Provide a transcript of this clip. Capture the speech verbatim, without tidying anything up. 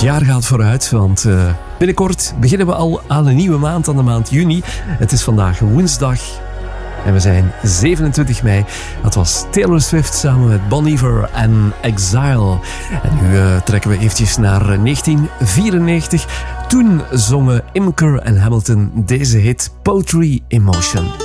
jaar gaat vooruit, want uh, binnenkort beginnen we al aan een nieuwe maand, aan de maand juni. Het is vandaag woensdag en we zijn zevenentwintig mei. Dat was Taylor Swift samen met Bon Iver en Exile. En nu uh, trekken we eventjes naar negentien vierennegentig. Toen zongen Imker en Hamilton deze hit Poetry in Motion.